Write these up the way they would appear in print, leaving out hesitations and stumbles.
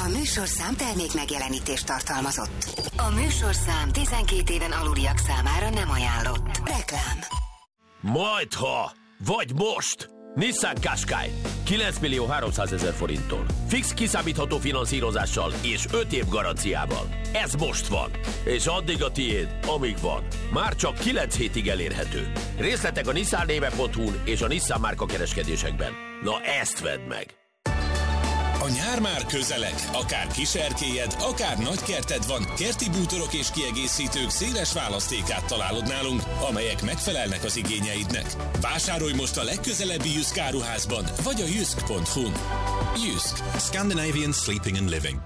A műsorszám termék megjelenítést tartalmazott. A műsorszám 12 éven aluliak számára nem ajánlott. Reklám. Majdha, vagy most! Nissan Qashqai 9.300.000 forinttól. Fix kiszámítható finanszírozással és 5 év garanciával. Ez most van. És addig a tiéd, amíg van. Már csak 9 hétig elérhető. Részletek a nissannéve.hu-n és a Nissan márka kereskedésekben. Na ezt vedd meg! A nyár már közeleg, akár kiserkélyed, akár nagykerted van, kerti bútorok és kiegészítők széles választékát találod nálunk, amelyek megfelelnek az igényeidnek. Vásárolj most a legközelebbi Jysk áruházban, vagy a jysk.hu-n. Jysk. Scandinavian Sleeping and Living.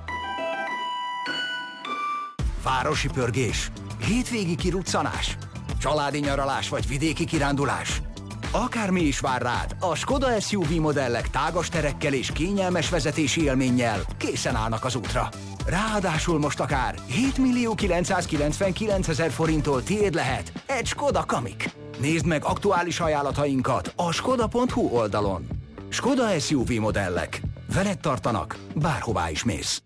Városi pörgés, hétvégi kiruccanás, családi nyaralás vagy vidéki kirándulás. Akármi is vár rád, a Skoda SUV modellek tágas terekkel és kényelmes vezetési élménnyel készen állnak az útra. Ráadásul most akár 7.999.000 forinttól tiéd lehet egy Skoda Kamiq. Nézd meg aktuális ajánlatainkat a skoda.hu oldalon. Skoda SUV modellek. Veled tartanak, bárhová is mész.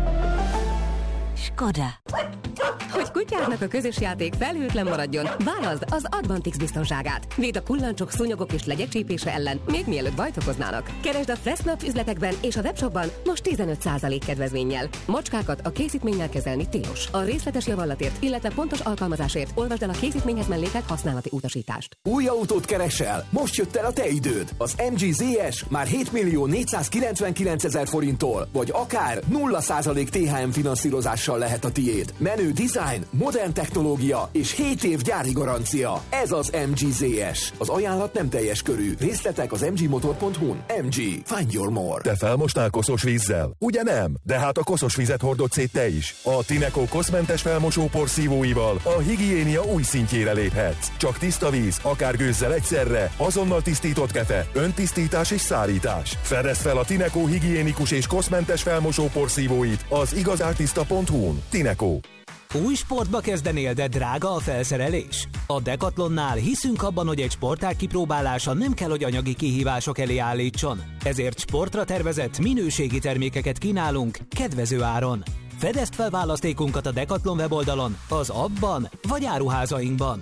Skoda. Hogy kutyáknak a közös játék felhőtlen maradjon, válaszd az Advantix biztonságát. Véd a kullancsok, szúnyogok és legyek csípése ellen, még mielőtt bajt okoznának. Keresd a Fressnapf üzletekben és a webshopban most 15% kedvezménnyel. Macskákat a készítménnyel kezelni tilos. A részletes javallatért, illetve pontos alkalmazásért olvasd el a készítményhez mellékelt használati utasítást. Új autót keresel? Most jött el a te időd. Az MG ZS már 7.499.000 forinttól, vagy akár 0% THM finanszírozással lehet a tiéd. Menő design, modern technológia és 7 év gyári garancia. Ez az MG ZS. Az ajánlat nem teljes körű. Részletek az mgmotor.hu-n. MG. Find your more. Te felmosnál koszos vízzel? Ugye nem? De hát a koszos vizet hordod szét te is. A Tineco koszmentes felmosópor szívóival a higiénia új szintjére léphetsz. Csak tiszta víz, akár gőzzel egyszerre, azonnal tisztított kefe, öntisztítás és szárítás. Fedezd fel a Tineco higiénikus és koszmentes felmosópor szívóit az igazártiszta.hu-n. Tineco. Új sportba kezdenél, de drága a felszerelés? A Decathlonnál hiszünk abban, hogy egy sportág kipróbálása nem kell, hogy anyagi kihívások elé állítson. Ezért sportra tervezett, minőségi termékeket kínálunk kedvező áron. Fedezd fel választékunkat a Decathlon weboldalon, az appban vagy áruházainkban.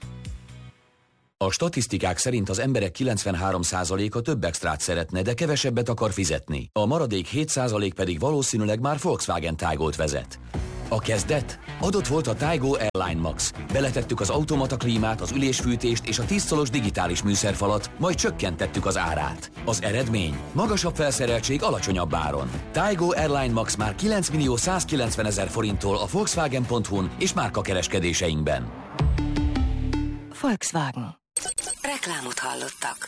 A statisztikák szerint az emberek 93%-a több extrát szeretne, de kevesebbet akar fizetni. A maradék 7% pedig valószínűleg már Volkswagen Taygot vezet. A kezdet? Adott volt a Taygo Airline Max. Beletettük az automata klímát, az ülésfűtést és a 10 szolos digitális műszerfalat, majd csökkentettük az árát. Az eredmény? Magasabb felszereltség alacsonyabb áron. Taygo Airline Max már 9.190.000 forinttól a Volkswagen.hu-n és márkakereskedéseinkben. Volkswagen. Reklámot hallottak.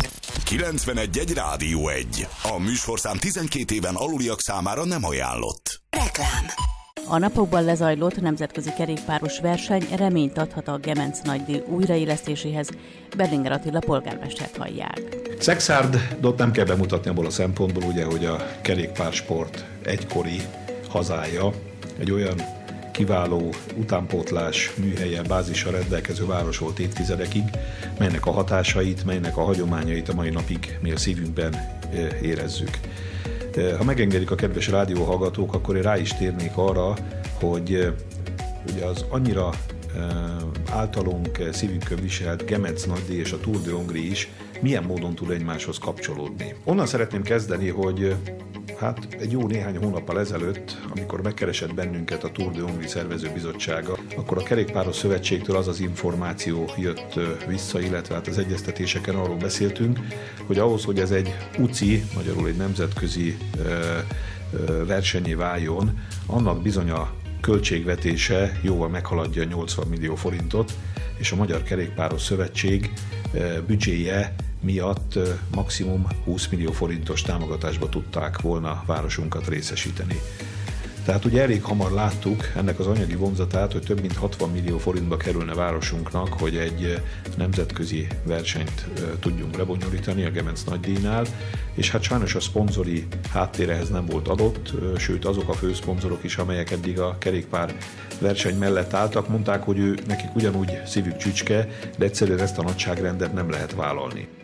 91.1 Rádió 1. A műsorszám 12 éven aluliak számára nem ajánlott. Reklám. A napokban lezajlott nemzetközi kerékpáros verseny reményt adhat a Gemenc nagydíj újraélesztéséhez. Berlinger Attila polgármestert hallják. Szexárdot nem kell bemutatni abból a szempontból, ugye, hogy a kerékpársport egykori hazája, egy olyan kiváló utánpótlás műhelyen, bázissal rendelkező város volt évtizedekig, melynek a hatásait, melynek a hagyományait a mai napig mi a szívünkben érezzük. Ha megengedik a kedves rádióhallgatók, akkor én rá is térnék arra, hogy ugye az annyira általunk szívünkön viselt Gemenc nagydíj és a Tour de Hongrie is milyen módon tud egymáshoz kapcsolódni. Onnan szeretném kezdeni, hogy hát egy jó néhány hónappal ezelőtt, amikor megkeresett bennünket a Tour de Hongrie szervezőbizottsága, akkor a Kerékpáros Szövetségtől az az információ jött vissza, illetve hát az egyeztetéseken arról beszéltünk, hogy ahhoz, hogy ez egy UCI, magyarul egy nemzetközi versenyé váljon, annak bizony a költségvetése jóval meghaladja 80 millió forintot, és a Magyar Kerékpáros Szövetség büdzséje miatt maximum 20 millió forintos támogatásba tudták volna városunkat részesíteni. Tehát ugye elég hamar láttuk ennek az anyagi vonzatát, hogy több mint 60 millió forintba kerülne városunknak, hogy egy nemzetközi versenyt tudjunk lebonyolítani a Gemenc nagydíjnál, és hát sajnos a szponzori háttér ehhez nem volt adott, sőt azok a főszponzorok is, amelyek eddig a kerékpár verseny mellett álltak, mondták, hogy nekik ugyanúgy szívük csücske, de egyszerűen ezt a nagyságrendet nem lehet vállalni.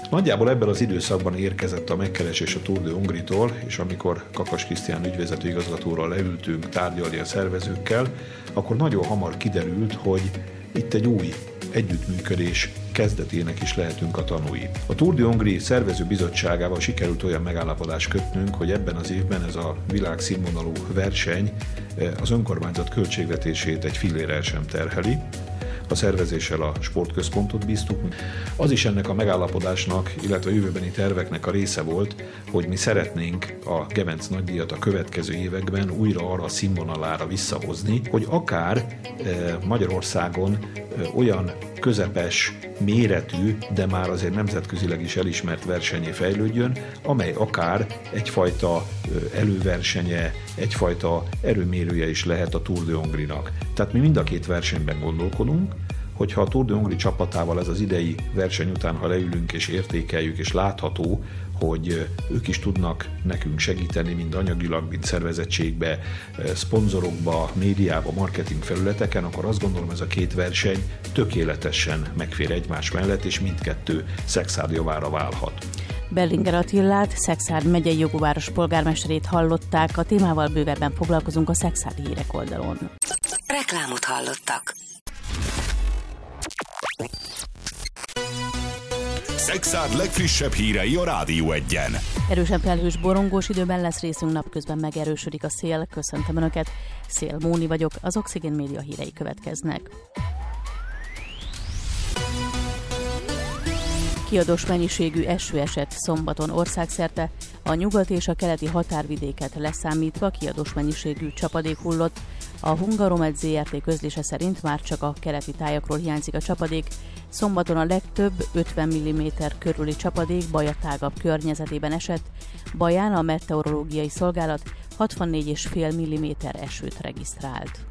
Nagyjából ebben az időszakban érkezett a megkeresés a Tour de Hongrie-tól, és amikor Kakas Krisztián ügyvezető igazgatóral leültünk tárgyalni a szervezőkkel, akkor nagyon hamar kiderült, hogy itt egy új együttműködés kezdetének is lehetünk a tanúi. A Tour de Hongrie szervező bizottságával sikerült olyan megállapodást kötnünk, hogy ebben az évben ez a világszínvonalú verseny az önkormányzat költségvetését egy fillérrel sem terheli. A szervezéssel a sportközpontot bíztuk. Az is ennek a megállapodásnak, illetve a jövőbeni terveknek a része volt, hogy mi szeretnénk a Gemenc nagydíjat a következő években újra arra a színvonalára visszahozni, hogy akár Magyarországon olyan közepes méretű, de már azért nemzetközileg is elismert versenyé fejlődjön, amely akár egyfajta előversenye, egyfajta erőmérője is lehet a Tour de Hongrie-nak. Tehát mi mind a két versenyben gondolkodunk, hogyha a Tour de Hongrie csapatával ez az idei verseny után, ha leülünk és értékeljük, és látható, hogy ők is tudnak nekünk segíteni, mind anyagilag, mind szervezettségbe, szponzorokba, médiába, marketing felületeken, akkor azt gondolom, ez a két verseny tökéletesen megfér egymás mellett, és mindkettő Szekszárd javára válhat. Berlinger Attillát, Szekszárd megyei jogúváros polgármesterét hallották, a témával bővebben foglalkozunk a Szekszárdi Hírek oldalon. Reklámot hallottak. Szekszárd legfrissebb hírei a Rádió 1-en. Erősen felhős, borongós időben lesz részünk, napközben megerősödik a szél. Köszöntöm Önöket, Szél Móni vagyok, az Oxigén Média hírei következnek. Kiadós mennyiségű eső esett szombaton országszerte, a nyugati és a keleti határvidéket leszámítva kiadós mennyiségű csapadék hullott. A Hungaromed ZRT közlése szerint már csak a keleti tájakról hiányzik a csapadék. Szombaton a legtöbb 50 mm körüli csapadék Baja tágabb környezetében esett. Baján a meteorológiai szolgálat 64,5 mm esőt regisztrált.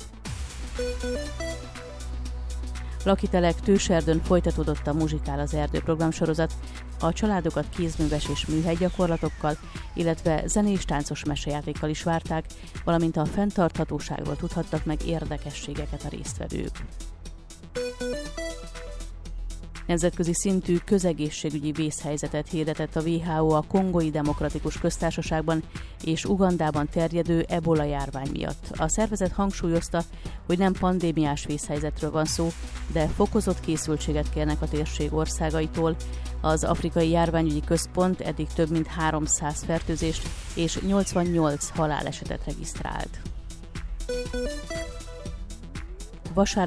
Lakitelek Tőserdön folytatódott a Muzsikál az erdő programsorozat. A családokat kézműves és műhely-gyakorlatokkal, illetve zenés táncos mesejátékkal is várták, valamint a fenntarthatóságról tudhattak meg érdekességeket a résztvevők. Nemzetközi szintű közegészségügyi vészhelyzetet hirdetett a WHO a Kongói Demokratikus Köztársaságban és Ugandában terjedő ebola járvány miatt. A szervezet hangsúlyozta, hogy nem pandémiás vészhelyzetről van szó, de fokozott készültséget kérnek a térség országaitól. Az Afrikai Járványügyi Központ eddig több mint 300 fertőzést és 88 halálesetet regisztrált. Vasárnap